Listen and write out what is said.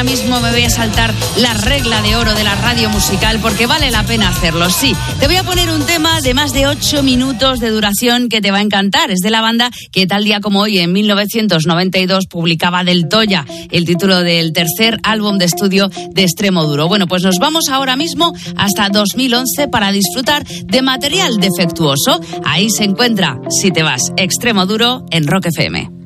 Mismo me voy a saltar la regla de oro de la radio musical porque vale la pena hacerlo, sí. Te voy a poner un tema de más de 8 minutos de duración que te va a encantar. Es de la banda que tal día como hoy, en 1992, publicaba Del Toya, el título del tercer álbum de estudio de Extremoduro. Bueno, pues nos vamos ahora mismo hasta 2011 para disfrutar de Material Defectuoso. Ahí se encuentra Si te vas, Extremoduro en Rock FM.